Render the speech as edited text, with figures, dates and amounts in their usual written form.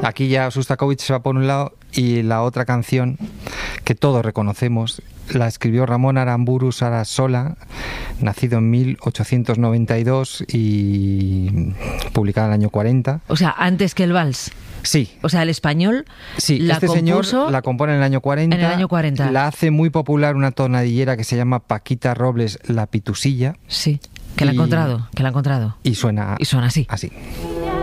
Aquí ya Šostakovič se va por un lado y la otra canción que todos reconocemos la escribió Ramón Aramburu Sarasola, nacido en 1892 y publicada en el año 40. O sea, antes que el vals. Sí. O sea, el español sí, la este compuso señor la compone en el año 40. En el año 40. La hace muy popular una tonadillera que se llama Paquita Robles La Pitusilla. Sí, que la ha encontrado. Y suena así. Así.